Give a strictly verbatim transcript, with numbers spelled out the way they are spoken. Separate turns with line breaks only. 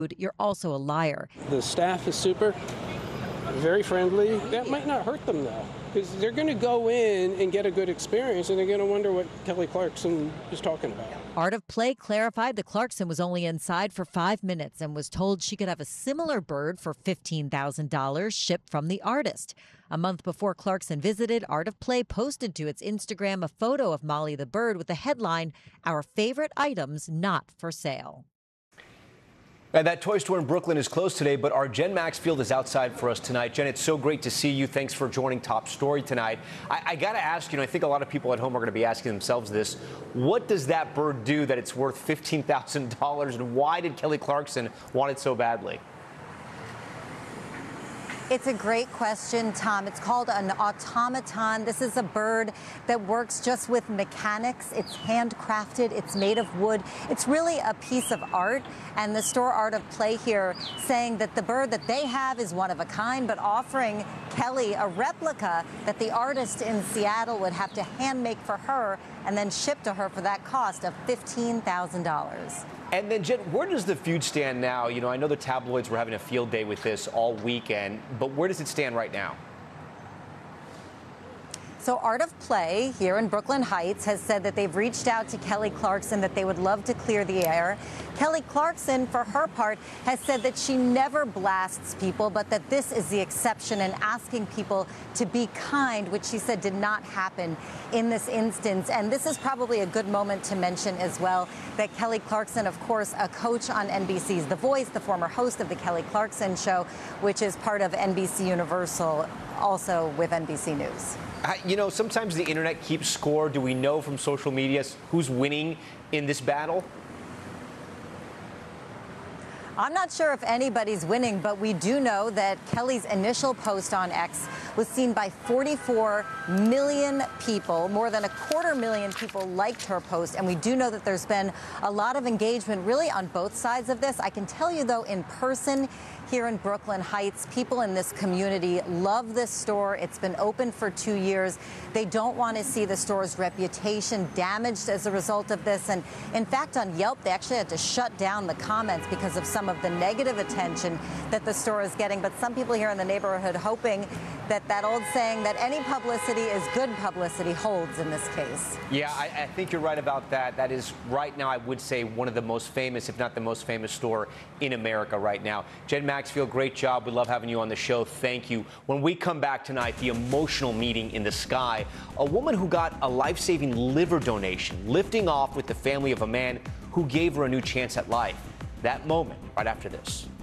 you're also a liar.
The staff is super, very friendly. That might not hurt them, though, because they're going to go in and get a good experience, and they're going to wonder what Kelly Clarkson is talking about.
Art of Play clarified that Clarkson was only inside for five minutes and was told she could have a similar bird for fifteen thousand dollars shipped from the artist. A month before Clarkson visited, Art of Play posted to its Instagram a photo of Molly the bird with the headline, "Our favorite items not for sale."
And that toy store in Brooklyn is closed today, but our Jen Maxfield is outside for us tonight. Jen, it's so great to see you. Thanks for joining Top Story tonight. I, I got to ask you, and I think a lot of people at home are going to be asking themselves this, what does that bird do that it's worth fifteen thousand dollars, and why did Kelly Clarkson want it so badly?
It's a great question, Tom. It's called an automaton. This is a bird that works just with mechanics. It's handcrafted. It's made of wood. It's really a piece of art. And the store Art of Play here saying that the bird that they have is one of a kind, but offering Kelly a replica that the artist in Seattle would have to hand make for her and then ship to her for that cost of fifteen thousand dollars.
And then, Jen, where does the feud stand now? You know, I know the tabloids were having a field day with this all weekend, but where does it stand right now?
So Art of Play here in Brooklyn Heights has said that they've reached out to Kelly Clarkson, that they would love to clear the air. Kelly Clarkson, for her part, has said that she never blasts people, but that this is the exception, and asking people to be kind, which she said did not happen in this instance. And this is probably a good moment to mention as well that Kelly Clarkson, of course, a coach on N B C's The Voice, the former host of the Kelly Clarkson Show, which is part of N B C Universal, also with N B C News.
You know, sometimes the internet keeps score. Do we know from social media who's winning in this battle?
I'm not sure if anybody's winning, but we do know that Kelly's initial post on X was seen by forty-four million people. More than a quarter million people liked her post, and we do know that there's been a lot of engagement really on both sides of this. I can tell you, though, in person here in Brooklyn Heights, people in this community love this store. It's been open for two years. They don't want to see the store's reputation damaged as a result of this. And in fact, on Yelp, they actually had to shut down the comments because of some of the negative attention that the store is getting. But some people here in the neighborhood hoping that that old saying that any publicity is good publicity holds in this case.
Yeah, I, I think you're right about that. That is right now, I would say, one of the most famous, if not the most famous store in America right now. Jen Maxfield, great job. We love having you on the show. Thank you. When we come back tonight, the emotional meeting in the sky. A woman who got a life-saving liver donation, lifting off with the family of a man who gave her a new chance at life. That moment right after this.